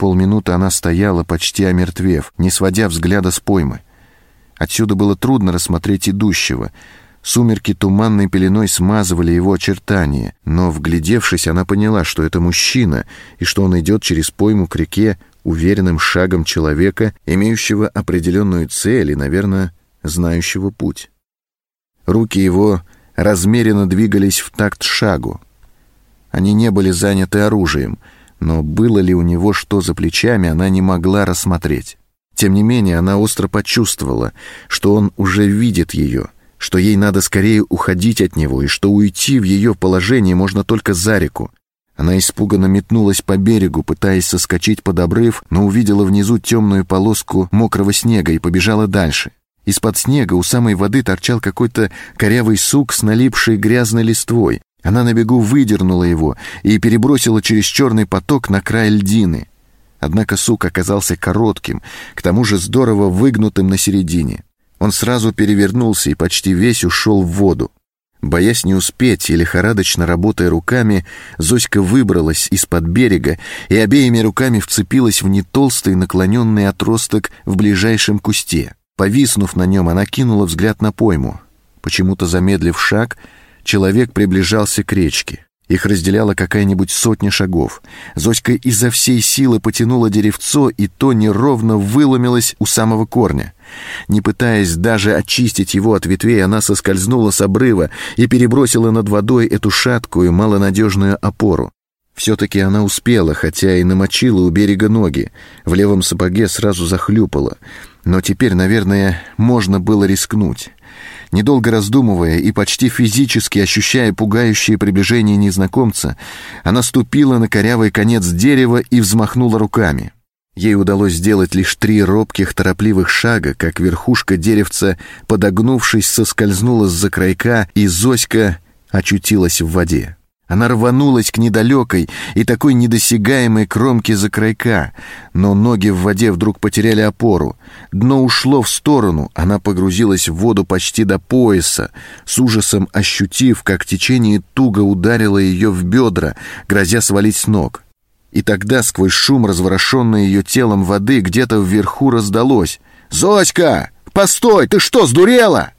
Полминуты она стояла, почти омертвев, не сводя взгляда с поймы. Отсюда было трудно рассмотреть идущего. Сумерки туманной пеленой смазывали его очертания, но, вглядевшись, она поняла, что это мужчина, и что он идет через пойму к реке уверенным шагом человека, имеющего определенную цель и, наверное, знающего путь. Руки его размеренно двигались в такт шагу. Они не были заняты оружием, но было ли у него что за плечами, она не могла рассмотреть. Тем не менее, она остро почувствовала, что он уже видит ее, что ей надо скорее уходить от него, и что уйти в ее положении можно только за реку. Она испуганно метнулась по берегу, пытаясь соскочить под обрыв, но увидела внизу темную полоску мокрого снега и побежала дальше. Из-под снега у самой воды торчал какой-то корявый сук с налипшей грязной листвой. Она на бегу выдернула его и перебросила через черный поток на край льдины. Однако сук оказался коротким, к тому же здорово выгнутым на середине. Он сразу перевернулся и почти весь ушел в воду. Боясь не успеть и лихорадочно работая руками, Зоська выбралась из-под берега и обеими руками вцепилась в нетолстый наклоненный отросток в ближайшем кусте. Повиснув на нем, она кинула взгляд на пойму. Почему-то замедлив шаг, человек приближался к речке. Их разделяла какая-нибудь сотня шагов. Зоська изо всей силы потянула деревцо, и то неровно выломилось у самого корня. Не пытаясь даже очистить его от ветвей, она соскользнула с обрыва и перебросила над водой эту шаткую, малонадежную опору. Все-таки она успела, хотя и намочила у берега ноги. В левом сапоге сразу захлюпала. Но теперь, наверное, можно было рискнуть. Недолго раздумывая и почти физически ощущая пугающее приближение незнакомца, она ступила на корявый конец дерева и взмахнула руками. Ей удалось сделать лишь 3 робких, торопливых шага, как верхушка деревца, подогнувшись, соскользнула с закрайка, и Зоська очутилась в воде. Она рванулась к недалекой и такой недосягаемой кромке закрайка, но ноги в воде вдруг потеряли опору. Дно ушло в сторону, она погрузилась в воду почти до пояса, с ужасом ощутив, как течение туго ударило ее в бедра, грозя свалить с ног. И тогда сквозь шум, разворошенной ее телом воды, где-то вверху раздалось: «Зоська! Постой! Ты что, сдурела?»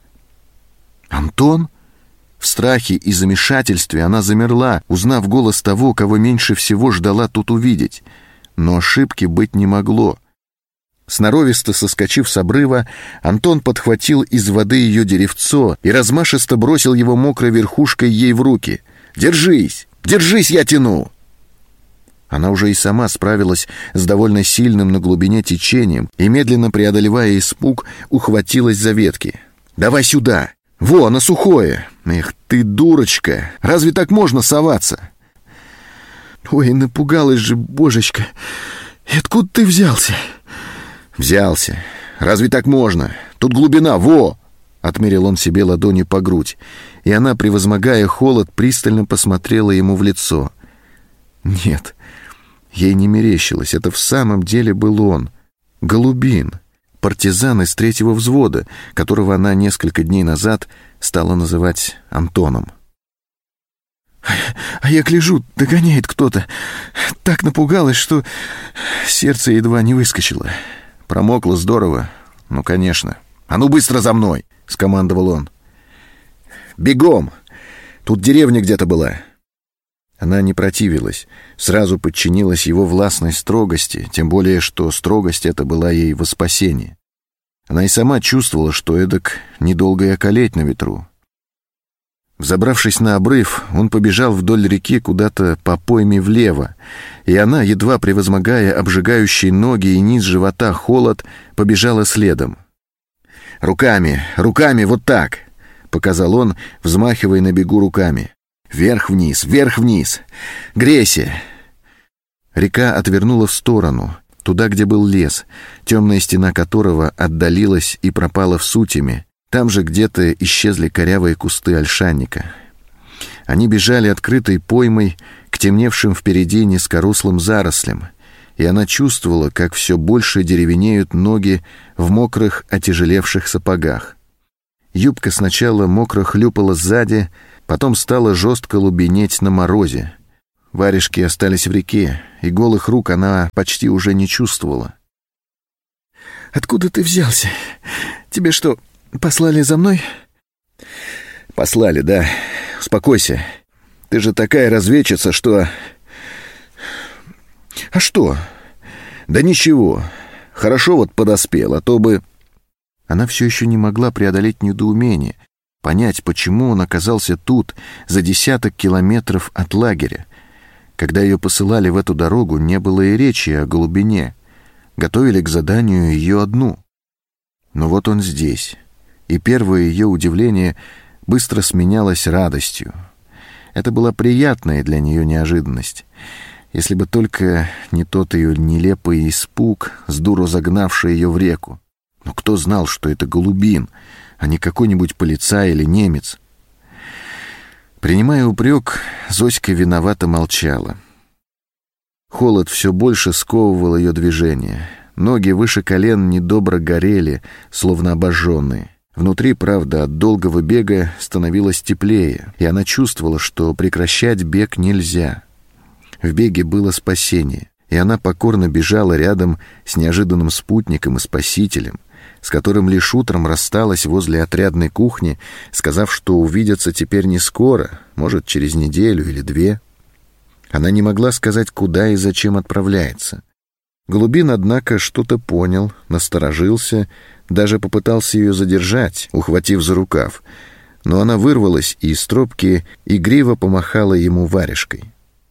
«Антон?» В страхе и замешательстве она замерла, узнав голос того, кого меньше всего ждала тут увидеть. Но ошибки быть не могло. Сноровисто соскочив с обрыва, Антон подхватил из воды ее деревцо и размашисто бросил его мокрой верхушкой ей в руки. «Держись! Держись, я тяну!» Она уже и сама справилась с довольно сильным на глубине течением и, медленно преодолевая испуг, ухватилась за ветки. «Давай сюда! Во, на сухое! Эх ты, дурочка! Разве так можно соваться?» «Ой, напугалась же, божечка! И откуда ты взялся?» «Взялся. Разве так можно? Тут глубина, во!» Отмерил он себе ладонью по грудь, и она, превозмогая холод, пристально посмотрела ему в лицо. Нет, ей не мерещилось, это в самом деле был он, Голубин, партизан из 3-го взвода, которого она несколько дней назад стала называть Антоном. «А я гляжу, догоняет кто-то. Так напугалась, что сердце едва не выскочило. Промокло здорово. Ну, конечно. А ну, быстро за мной!» — скомандовал он. «Бегом! Тут деревня где-то была». Она не противилась, сразу подчинилась его властной строгости, тем более, что строгость эта была ей во спасение. Она и сама чувствовала, что эдак недолго и околеть на ветру. Взобравшись на обрыв, он побежал вдоль реки куда-то по пойме влево, и она, едва превозмогая обжигающие ноги и низ живота холод, побежала следом. «Руками, руками, вот так!» — показал он, взмахивая на бегу руками. «Вверх-вниз, вверх-вниз! Грейся!» Река отвернула в сторону, туда, где был лес, темная стена которого отдалилась и пропала в сутеме. Там же где-то исчезли корявые кусты ольшанника. Они бежали открытой поймой к темневшим впереди низкорослым зарослям, и она чувствовала, как все больше деревенеют ноги в мокрых, отяжелевших сапогах. Юбка сначала мокро хлюпала сзади, потом стала жестко лубенеть на морозе. Варежки остались в реке, и голых рук она почти уже не чувствовала. «Откуда ты взялся? Тебе что, послали за мной?» «Послали, да. Успокойся. Ты же такая разведчица, что...» «А что?» «Да ничего. Хорошо вот подоспел, а то бы...» Она все еще не могла преодолеть недоумение, понять, почему он оказался тут, за десяток километров от лагеря. Когда ее посылали в эту дорогу, не было и речи о Голубине. Готовили к заданию ее одну. Но вот он здесь, и первое ее удивление быстро сменялось радостью. Это была приятная для нее неожиданность. Если бы только не тот ее нелепый испуг, сдуру загнавший ее в реку. Но кто знал, что это Голубин, а не какой-нибудь полицай или немец? Принимая упрек, Зоська виновато молчала. Холод все больше сковывал ее движение. Ноги выше колен недобро горели, словно обожженные. Внутри, правда, от долгого бега становилось теплее, и она чувствовала, что прекращать бег нельзя. В беге было спасение, и она покорно бежала рядом с неожиданным спутником и спасителем, с которым лишь утром рассталась возле отрядной кухни, сказав, что увидятся теперь не скоро, может, через неделю или две. Она не могла сказать, куда и зачем отправляется. Голубин, однако, что-то понял, насторожился, даже попытался ее задержать, ухватив за рукав, но она вырвалась и из тропки игриво помахала ему варежкой.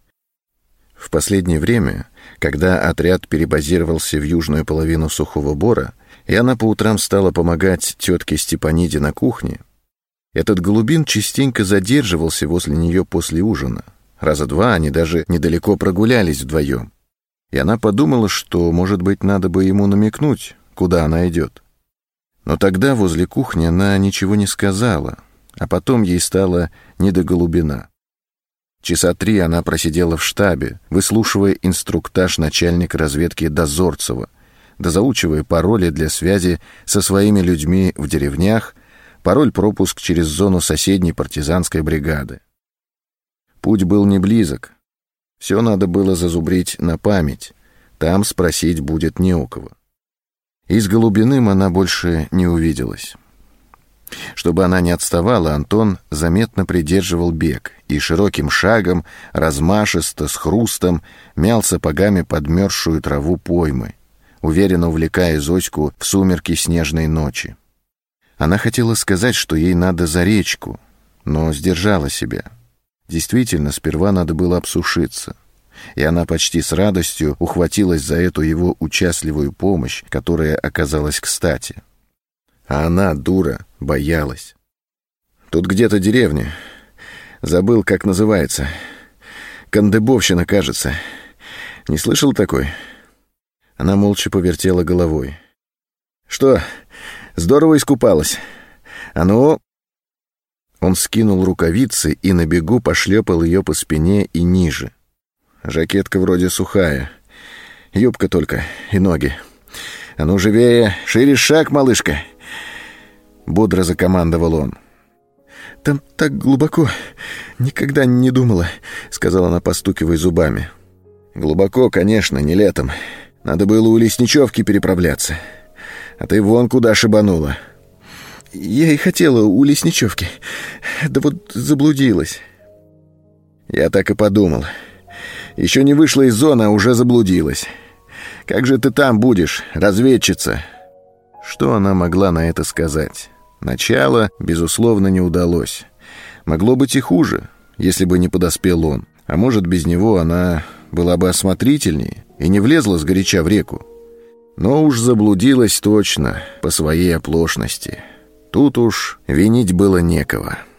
В последнее время, когда отряд перебазировался в южную половину Сухого Бора, и она по утрам стала помогать тетке Степаниде на кухне, этот Голубин частенько задерживался возле нее после ужина. Раза два они даже недалеко прогулялись вдвоем. И она подумала, что, может быть, надо бы ему намекнуть, куда она идет. Но тогда возле кухни она ничего не сказала, а потом ей стало не до Голубина. Часа 3 она просидела в штабе, выслушивая инструктаж начальника разведки Дозорцева, дозаучивая пароли для связи со своими людьми в деревнях, пароль-пропуск через зону соседней партизанской бригады. Путь был не близок. Все надо было зазубрить на память. Там спросить будет не у кого. И с Голубиным она больше не увиделась. Чтобы она не отставала, Антон заметно придерживал бег и широким шагом, размашисто, с хрустом, мял сапогами подмерзшую траву поймы, уверенно увлекая Зоську в сумерки снежной ночи. Она хотела сказать, что ей надо за речку, но сдержала себя. Действительно, сперва надо было обсушиться, и она почти с радостью ухватилась за эту его участливую помощь, которая оказалась кстати. А она, дура, боялась. Тут где-то деревня. Забыл, как называется. Кандыбовщина, кажется. Не слышал такой? Она молча повертела головой. Что, здорово искупалась? А ну... Он скинул рукавицы и на бегу пошлепал ее по спине и ниже. Жакетка вроде сухая. Юбка только и ноги. А ну живее, шире шаг, малышка. Бодро закомандовал он. «Там так глубоко, никогда не думала», — сказала она, постукивая зубами. «Глубоко, конечно, не летом. Надо было у Лесничевки переправляться. А ты вон куда шибанула». «Я и хотела у Лесничевки, да вот заблудилась». «Я так и подумал. Еще не вышла из зоны, а уже заблудилась. Как же ты там будешь, разведчица?» Что она могла на это сказать? Начало, безусловно, не удалось. Могло быть и хуже, если бы не подоспел он. А может, без него она была бы осмотрительнее и не влезла сгоряча в реку. Но уж заблудилась точно по своей оплошности. Тут уж винить было некого.